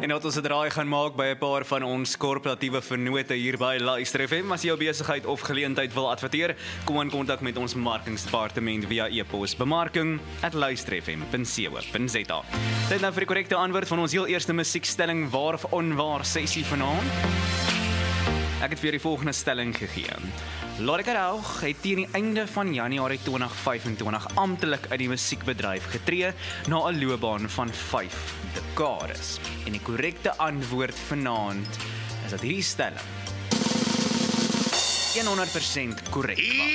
En dat ons 'n draai gaan maak by 'n paar van ons korporatiewe vennote hier by Luister FM. As jy jou besigheid of geleentheid wil adverteer, kom in kontak met ons bemarkingsdepartement via e-pos bemarking@luisterfm.co.za. Dit nou vir die korrekte antwoord van ons heel eerste musiekstelling waar of onwaar sessie vanaand. Ek het vir die volgende stelling gegee. Lorika Raug het teen die einde van Januarie 2025 amptelik uit die musiekbedryf getree na 'n loopbaan van 5 dekades. En die korrekte antwoord vanaand is dat hierdie stelling 100% korrek was.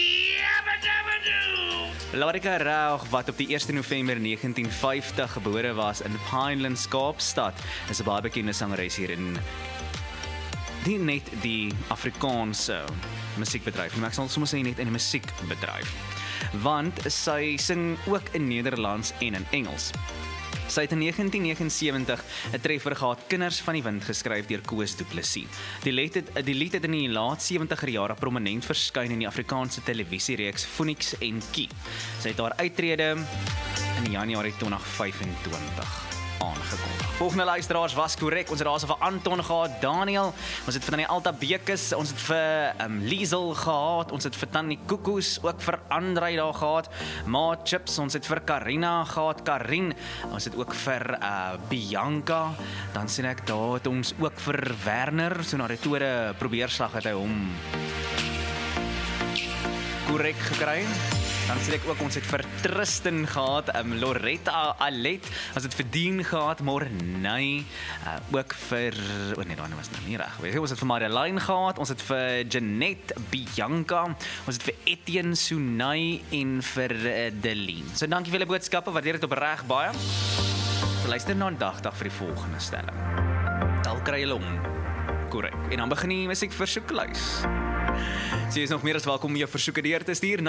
Lorika Raug, wat op die 1 November 1950 gebore was in Pinelands, Kaapstad, is 'n baie bekende sangeres hier in nie net die Afrikaanse musiekbedryf, maar ek sal sommer sê net in die musiekbedryf. Want sy sing ook in Nederlands en in Engels. Sy het in 1979 'n treffer gehad, Kinders van die Wind, geskryf deur Koos Du Plessis. Die lied het in die laat 70er jare prominent verskyn in die Afrikaanse televisiereeks Phoenix en Kie. Sy het haar uittrede in Januarie 2025 aangekondig. Volgende luisteraars was korrek. Ons het daar so vir Anton gehad, Daniel, ons het vir Tannie Alta Bekes, ons het vir Liesel gehad, ons het vir Tannie Koekoes, ook vir Andrei daar gehad, Ma Chips, ons het vir Karina gehad, Karin, ons het ook vir Bianca, dan sien ek daar het ons ook vir Werner, so na die tweede probeerslag het hy hom korrek gekry. Dan sê ek ook, ons het vir Tristan gehad, Loretta Alet, ons het vir Dean gehad, Morney, ook vir, nee, daar was nou nie reg, ons het vir Madeleine gehad, ons het vir Jeanette, Bianca, ons het vir Etienne, Sunay en vir Deline. So dankie vir julle boodskappe, waardeer dit opreg baie. Luister na 'n dagdag vir die volgende stelling. Al kry julle hom korrek. En dan begin die musiekversoeklys. So jy is nog meer as welkom om jou versoeke deur te stuur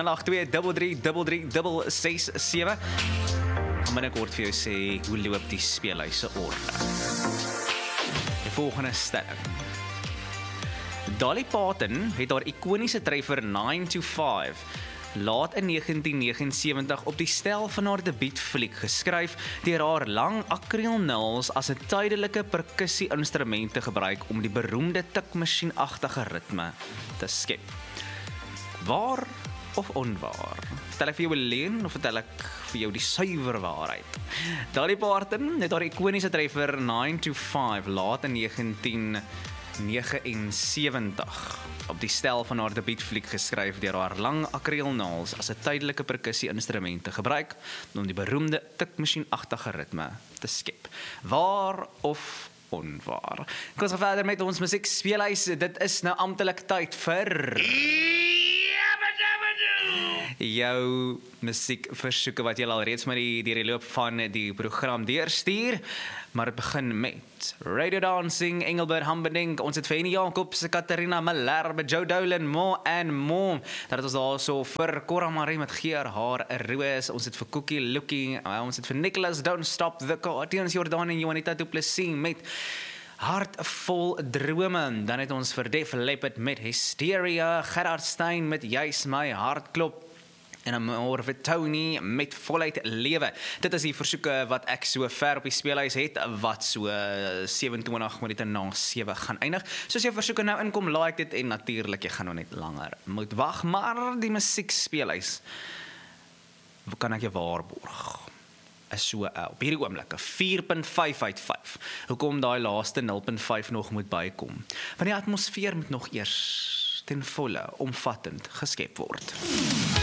082333367. Gaan binnekort vir jou sê hoe loop die speelhuise orde. Die volgende stelling. Dolly Parton het haar ikoniese treffer 9 to 5 laat in 1979 op die stel van haar debuutfliek geskryf deur haar lang akrielnails as 'n tydelike perkussie-instrument te gebruik om die beroemde tikmasjienagtige ritme te skep. Waar of onwaar? Vertel ek vir jou 'n leuen of vertel ek vir jou die suiwer waarheid? Dolly Parton het haar ikoniese treffer 9 to 5 laat in 1979 op die stel van haar debuutfliek geskryf deur haar lang akrielnails as 'n tydelike perkussie-instrument te gebruik om die beroemde tikmasjienagtige ritme te skep. Waar of onwaar? Kom ons gaan verder met ons musiekspeelhuis. Dit is nou amptelik tyd vir jou musiekversoeke wat jy al reeds maar deur die loop van die program deurstuur. Maar het begin met Radio Dancing, Engelbert Humperdinck, ons het vir Henny Jacobs, Katarina Malherbe, Joe Dolan, Mo and Mo. Dat het ons daar so vir Cora Marie met Geer Haar Roos, ons het vir Cookie Looking, ons het vir Nicholas Don't Stop the Cartoons, Jordan en Juanita Du Plessis met Hart vol drome. Dan het ons vir Def Leppard met Hysteria, Gerard Stein met Juis my hart klop, en dan vir Tony met Voluit lewe. Dit is die versoeke wat ek so ver op die speelhuis het, wat so 27 minute na 7 gaan eindig. Soos jou versoeke nou inkom, laai ek dit en natuurlik, jy gaan nou net langer moet wag, maar die musiekspeelhuis kan ek jou waarborg is so op hierdie oomblik 'n 4.5 uit 5. Hoekom daai laaste 0.5 nog moet bykom? Want die atmosfeer moet nog eers ten volle omvattend geskep word.